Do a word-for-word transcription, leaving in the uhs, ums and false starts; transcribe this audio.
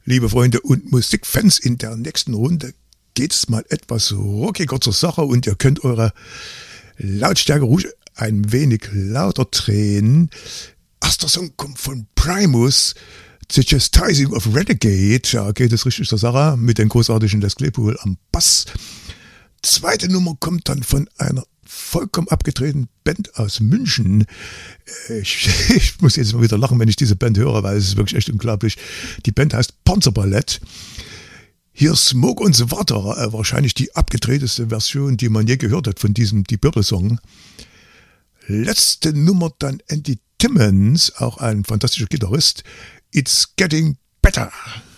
Liebe Freunde und Musikfans, in der nächsten Runde geht es mal etwas rockiger zur Sache und ihr könnt eure Lautstärke ruhig ein wenig lauter drehen. Erster Song kommt von Primus, The Chastising of Renegade. Ja, geht es richtig zur Sache mit den großartigen Les Claypool am Bass. Zweite Nummer kommt dann von einer vollkommen abgedrehten Band aus München. Ich, ich muss jetzt mal wieder lachen, wenn ich diese Band höre, weil es ist wirklich echt unglaublich. Die Band heißt Panzerballett. Hier Smoke und so weiter, äh, wahrscheinlich die abgedrehteste Version, die man je gehört hat von diesem Deep Purple Song. Letzte Nummer dann Andy Timmons, auch ein fantastischer Gitarrist. It's Getting Better.